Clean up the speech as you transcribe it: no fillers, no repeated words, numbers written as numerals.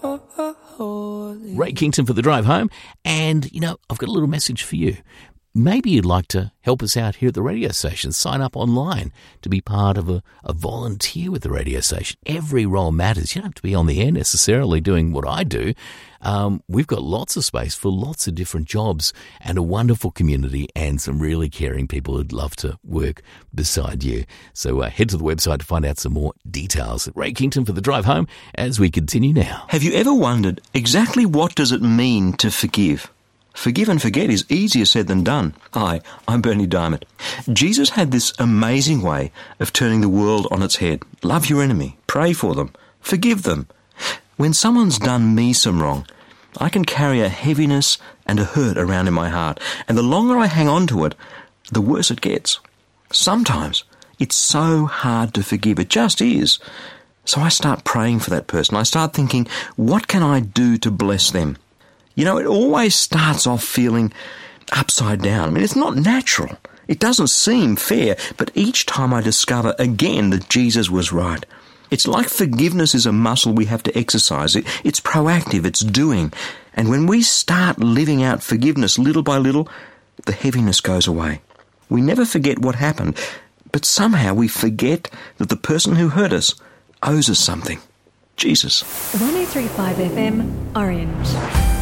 Ray Kington for the drive home. And, I've got a little message for you. Maybe you'd like to help us out here at the radio station. Sign up online to be part of a volunteer with the radio station. Every role matters. You don't have to be on the air necessarily doing what I do. We've got lots of space for lots of different jobs and a wonderful community and some really caring people who'd love to work beside you. So head to the website to find out some more details. Ray Kington for the drive home as we continue now. Have you ever wondered exactly what does it mean to forgive? Forgive and forget is easier said than done. Hi, I'm Bernie Diamond. Jesus had this amazing way of turning the world on its head. Love your enemy, pray for them, forgive them. When someone's done me some wrong, I can carry a heaviness and a hurt around in my heart, and the longer I hang on to it, the worse it gets. Sometimes it's so hard to forgive, it just is. So I start praying for that person. I start thinking, what can I do to bless them? It always starts off feeling upside down. It's not natural. It doesn't seem fair, but each time I discover again that Jesus was right. It's like forgiveness is a muscle we have to exercise. It's proactive, it's doing. And when we start living out forgiveness little by little, the heaviness goes away. We never forget what happened, but somehow we forget that the person who hurt us owes us something. Jesus. 103.5 FM, Orange.